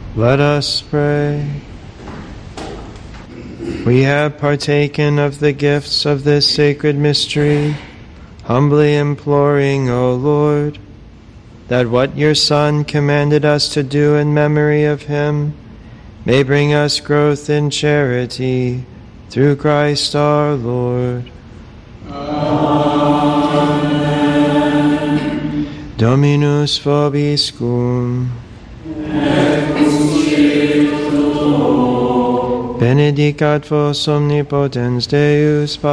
Let us pray. We have partaken of the gifts of this sacred mystery, humbly imploring, O Lord, that what your Son commanded us to do in memory of him may bring us growth in charity, through Christ our Lord. Amen. Dominus vobiscum. Benedicat vos omnipotens Deus,